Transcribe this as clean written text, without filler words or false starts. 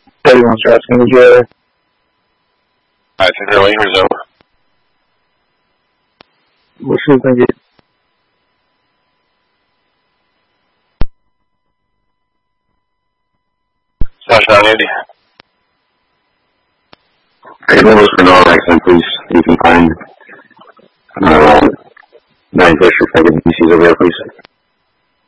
Everyone's asking each other. I think they're late resume. What should we think? Sasha on Andy. Great levels for no accent, please. You can find 9 pressure for the PCs over there, please.